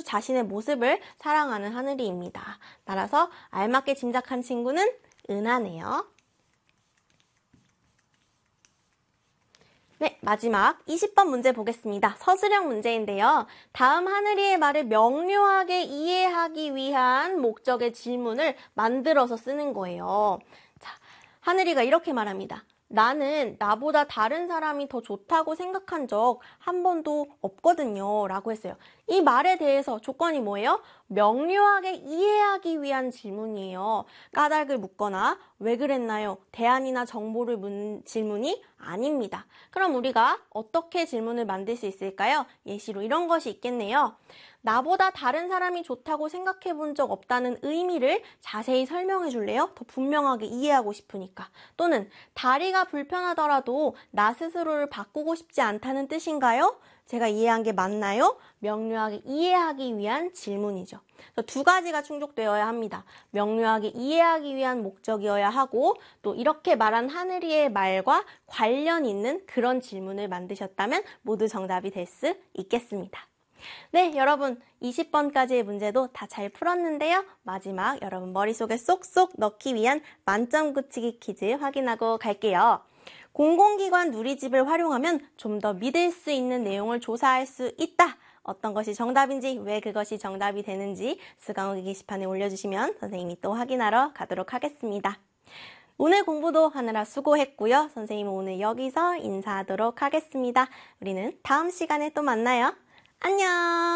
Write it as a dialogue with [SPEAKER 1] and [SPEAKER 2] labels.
[SPEAKER 1] 자신의 모습을 사랑하는 하늘이입니다. 따라서 알맞게 짐작한 친구는 은하네요. 네, 마지막 20번 문제 보겠습니다. 서술형 문제인데요. 다음 하늘이의 말을 명료하게 이해하기 위한 목적의 질문을 만들어서 쓰는 거예요. 자, 하늘이가 이렇게 말합니다. 나는 나보다 다른 사람이 더 좋다고 생각한 적 한 번도 없거든요. 라고 했어요. 이 말에 대해서 조건이 뭐예요? 명료하게 이해하기 위한 질문이에요. 까닭을 묻거나 왜 그랬나요? 대안이나 정보를 묻는 질문이 아닙니다. 그럼 우리가 어떻게 질문을 만들 수 있을까요? 예시로 이런 것이 있겠네요. 나보다 다른 사람이 좋다고 생각해 본 적 없다는 의미를 자세히 설명해 줄래요? 더 분명하게 이해하고 싶으니까. 또는 다리가 불편하더라도 나 스스로를 바꾸고 싶지 않다는 뜻인가요? 제가 이해한 게 맞나요? 명료하게 이해하기 위한 질문이죠. 두 가지가 충족되어야 합니다. 명료하게 이해하기 위한 목적이어야 하고 또 이렇게 말한 하늘이의 말과 관련 있는 그런 질문을 만드셨다면 모두 정답이 될 수 있겠습니다. 네, 여러분 20번까지의 문제도 다 잘 풀었는데요. 마지막 여러분 머릿속에 쏙쏙 넣기 위한 만점 굳히기 퀴즈 확인하고 갈게요. 공공기관 누리집을 활용하면 좀 더 믿을 수 있는 내용을 조사할 수 있다. 어떤 것이 정답인지, 왜 그것이 정답이 되는지 수강후기 게시판에 올려주시면 선생님이 또 확인하러 가도록 하겠습니다. 오늘 공부도 하느라 수고했고요. 선생님은 오늘 여기서 인사하도록 하겠습니다. 우리는 다음 시간에 또 만나요. 안녕!